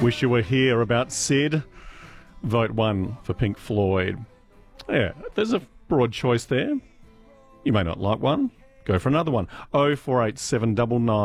Wish You Were Here about Sid. Vote 1 for Pink Floyd. Yeah, there's a broad choice there. You may not like one. Go for another one. 0487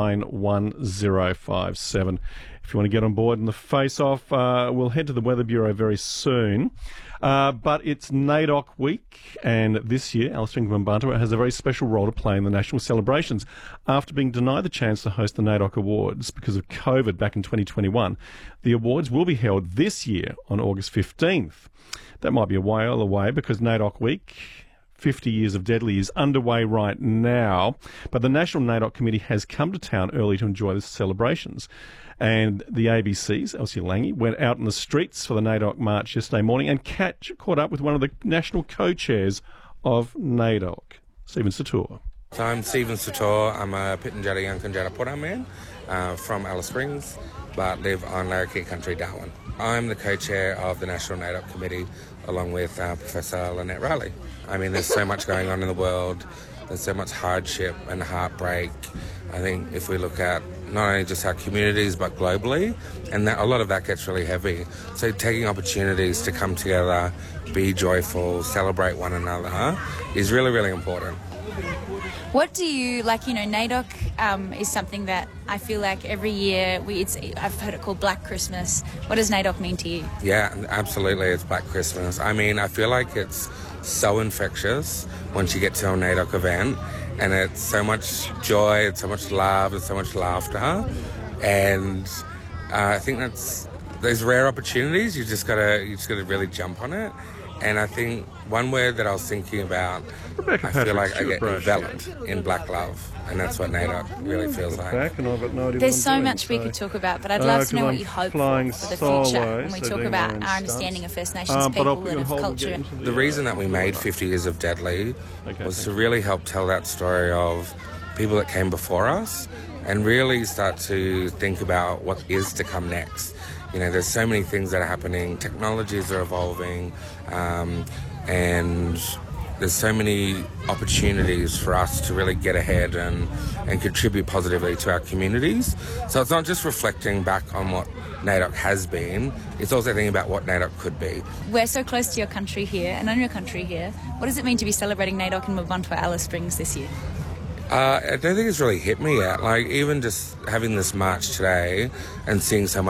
991057. If you want to get on board in the face-off, we'll head to the Weather Bureau very soon. But it's NAIDOC week, and this year, Alice Mbantua has a very special role to play in the national celebrations. After being denied the chance to host the NAIDOC Awards because of COVID back in 2021, the awards will be held this year on August 15th. That might be a while away because NAIDOC week, 50 Years of Deadly, is underway right now. But the National NAIDOC Committee has come to town early to enjoy the celebrations. And the ABC's Elsie Lange went out in the streets for the NAIDOC march yesterday morning and caught up with one of the national co-chairs of NAIDOC, Stephen Sator. So I'm Stephen Sator. I'm a Pitjantjatjara Yankunytjatjara Port man from Alice Springs, but live on Larrakia Country, Darwin. I'm the co-chair of the National NAIDOC Committee along with Professor Lynette Riley. I mean, there's so much going on in the world. There's so much hardship and heartbreak. I think if we look at not only just our communities but globally, and a lot of that gets really heavy. So taking opportunities to come together, be joyful, celebrate one another is really, really important. What do you like? You know, NAIDOC is something that I feel like every year I've heard it called Black Christmas. What does NAIDOC mean to you? Yeah, absolutely, it's Black Christmas. I mean, I feel like it's so infectious once you get to a NAIDOC event, and it's so much joy, it's so much love, it's so much laughter, and I think there's rare opportunities. You just gotta really jump on it. And I think one word that I was thinking about, Rebecca I feel like I get Patrick, enveloped in black love, and that's what NAIDOC really feels like. There's so much we could talk about, but I'd love to know what you hope for the future when we talk about our understanding of First Nations people and of culture. The reason that we made 50 Years of Deadly was to really help tell that story of people that came before us and really start to think about what is to come next. You know, there's so many things that are happening. Technologies are evolving, and there's so many opportunities for us to really get ahead and contribute positively to our communities. So it's not just reflecting back on what NAIDOC has been, it's also thinking about what NAIDOC could be. We're so close to your country here and on your country here. What does it mean to be celebrating NAIDOC in Mbantua Alice Springs this year? I don't think it's really hit me yet. Like, even just having this march today and seeing so much